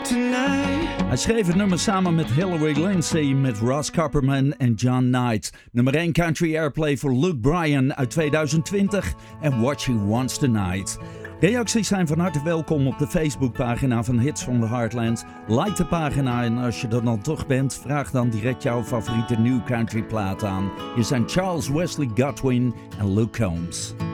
tonight. Hij schreef het nummer samen met Hillary Lindsey, met Ross Copperman en John Knight. Nummer 1 Country Airplay voor Luke Bryan uit 2020 en What She Wants Tonight. Reacties zijn van harte welkom op de Facebookpagina van Hits from the Heartland. Like de pagina en als je er dan toch bent, vraag dan direct jouw favoriete New Country plaat aan. Hier zijn Charles Wesley Godwin en Luke Combs.